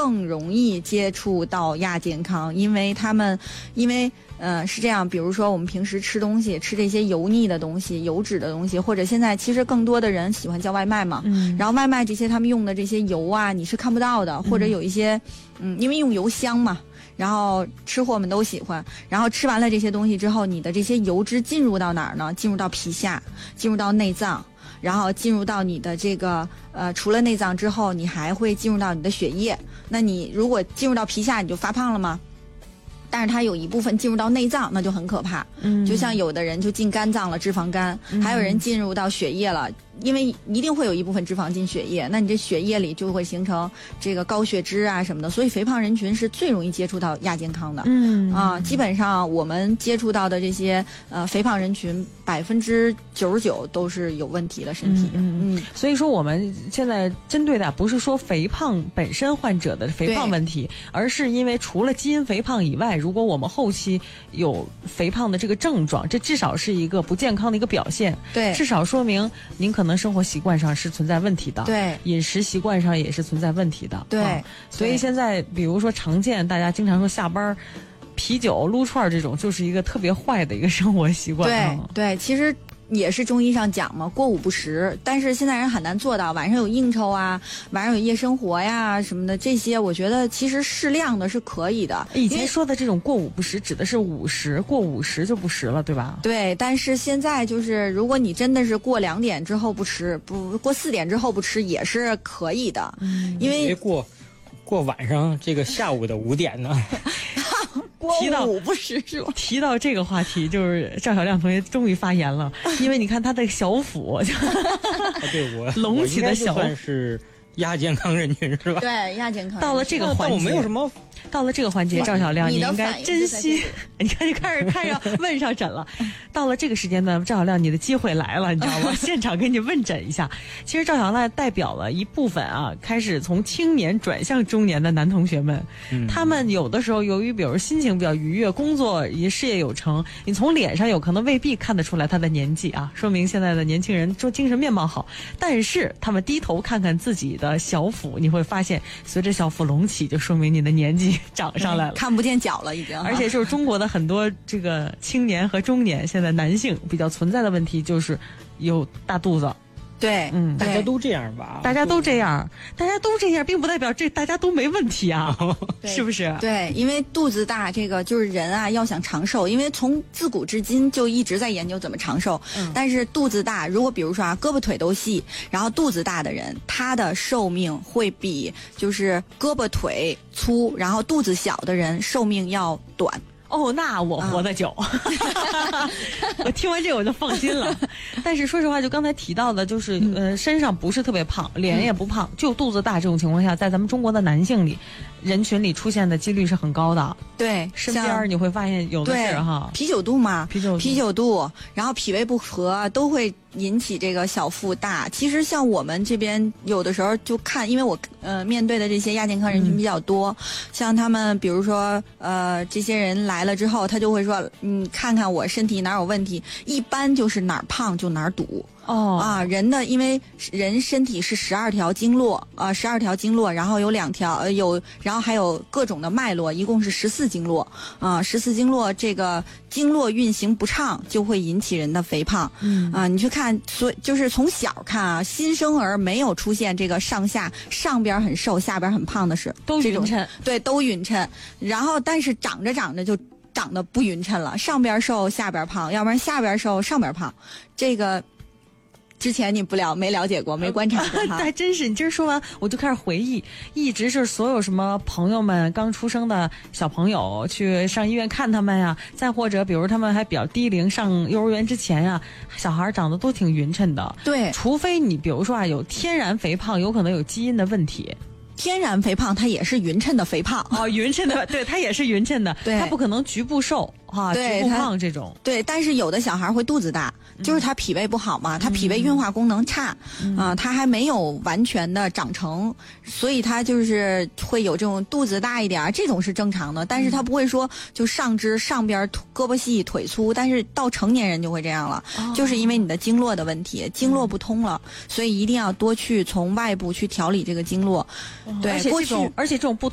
更容易接触到亚健康，因为是这样，比如说我们平时吃东西，吃这些油腻的东西、油脂的东西，或者现在其实更多的人喜欢叫外卖嘛，然后外卖这些他们用的这些油啊，你是看不到的，或者有一些，因为用油香嘛。然后吃货们都喜欢，然后吃完了这些东西之后，你的这些油脂进入到哪儿呢？进入到皮下，进入到内脏，然后进入到你的这个除了内脏之后，你还会进入到你的血液。那你如果进入到皮下，你就发胖了吗？但是它有一部分进入到内脏，那就很可怕。就像有的人就进肝脏了，脂肪肝，还有人进入到血液了，因为一定会有一部分脂肪进血液，那你这血液里就会形成这个高血脂啊什么的，所以肥胖人群是最容易接触到亚健康的。基本上我们接触到的这些肥胖人群99%都是有问题的身体。 所以说我们现在针对的不是说肥胖本身患者的肥胖问题，而是因为除了基因肥胖以外，如果我们后期有肥胖的这个症状，这至少是一个不健康的一个表现。 对， 至少说明您可能生活习惯上是存在问题的， 对， 饮食习惯上也是存在问题的。 对， 所以现在比如说常见大家经常说下班啤酒撸串这种，就是一个特别坏的一个生活习惯。 对，其实也是中医上讲嘛，过午不食，但是现在人很难做到，晚上有应酬啊，晚上有夜生活呀什么的，这些我觉得其实适量的是可以的。 以前说的这种过午不食指的是午时，过午时就不食了，对吧？ 对，但是现在就是如果你真的是过2点之后不吃，不过4点之后不吃也是可以的。因为过晚上这个下午的5点呢。 过午不食是吧？ 提到这个话题，就是赵小亮同学终于发言了，因为你看他的小腹， 对我隆起的小腹算是亚健康人群是吧？ 对，亚健康人群。 到了这个环节， 我没有什么。 到了这个环节，赵小亮，你应该珍惜。你看，就开始问上诊了。到了这个时间呢，赵小亮，你的机会来了，你知道吗？现场给你问诊一下。其实赵小亮代表了一部分开始从青年转向中年的男同学们。他们有的时候由于比如心情比较愉悦，工作也事业有成，你从脸上有可能未必看得出来他的年纪说明现在的年轻人说精神面貌好，但是他们低头看看自己的小腹，你会发现随着小腹隆起，就说明你的年纪长上来了， 看不见脚了已经。 而且就是中国的很多这个青年和中年，现在男性比较存在的问题就是有大肚子。 对， 大家都这样吧？ 大家都这样，并不代表大家都没问题是不是？ 对，因为肚子大，这个就是人要想长寿，因为从自古至今就一直在研究怎么长寿。但是肚子大，如果比如说胳膊腿都细，然后肚子大的人，他的寿命会比就是胳膊腿粗，然后肚子小的人寿命要短。 那我活得久。我听完这个我就放心了。但是说实话，就刚才提到的，就是身上不是特别胖，脸也不胖，就肚子大这种情况下，在咱们中国的男性里，人群里出现的几率是很高的。 对， 身边你会发现有的是啤酒肚嘛， 啤酒肚，然后脾胃不和都会引起这个小腹大。其实像我们这边有的时候就看，因为我面对的这些亚健康人群比较多，像他们比如说这些人来了之后，他就会说你看看我身体哪有问题，一般就是哪儿胖就哪儿堵。人的因为人身体是12条经络，12条经络，然后有2条然后还有各种的脉络，一共是14经络14经络，这个经络运行不畅就会引起人的肥胖。你去看，所以就是从小看新生儿没有出现这个上边很瘦下边很胖的都匀称， 对，都匀称。然后但是长着就长得不匀称了，上边瘦下边胖，要不然下边瘦上边胖，这个之前你没了解过，没观察过还真是。你今儿说完我就开始回忆，一直是所有什么朋友们刚出生的小朋友去上医院看他们呀，再或者比如他们还比较低龄上幼儿园之前呀，小孩长得都挺匀称的。 对， 除非你比如说有天然肥胖，有可能有基因的问题。 天然肥胖它也是匀称的肥胖匀称的，对，它也是匀称的，它不可能局部瘦局部胖这种。 对，但是有的小孩会肚子大，就是他脾胃不好嘛，他脾胃运化功能差他还没有完全的长成，所以他就是会有这种肚子大一点，这种是正常的。但是他不会说就上边胳膊细腿粗，但是到成年人就会这样了，就是因为你的经络的问题，经络不通了，所以一定要多去从外部去调理这个经络。对， 而且这种不